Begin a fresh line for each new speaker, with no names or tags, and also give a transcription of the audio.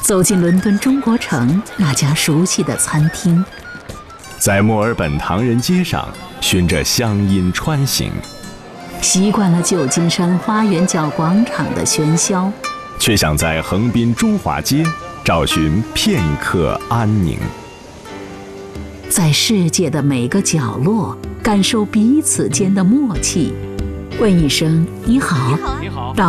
走进伦敦中国城那家熟悉的餐厅，
在墨尔本唐人街上循着乡音穿行，
习惯了旧金山花园角广场的喧嚣，
却想在横滨中华街找寻片刻安宁。
在世界的每个角落感受彼此间的默契，问一声你好，
你好。